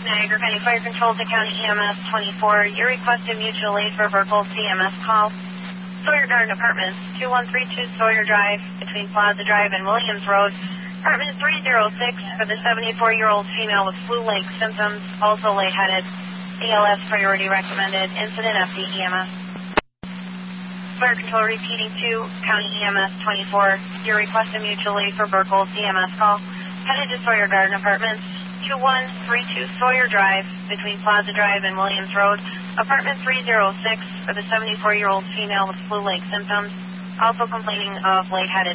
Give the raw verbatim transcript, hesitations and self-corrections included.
Niagara County Fire Control to County E M S twenty-four. Your request of mutual aid for verbal C M S call. Sawyer Garden Apartments, two one three two Sawyer Drive, between Plaza Drive and Williams Road. Apartment three oh six for the seventy-four-year-old female with flu like symptoms, also lightheaded. A L S priority recommended. Incident F D E M S. Fire Control repeating to County E M S twenty-four. Your request of mutual aid for Burkle C M S call. Headed to Sawyer Garden Apartments, two one three two Sawyer Drive, between Plaza Drive and Williams Road. Apartment three oh six for the seventy-four-year-old female with flu-like symptoms, also complaining of lightheaded.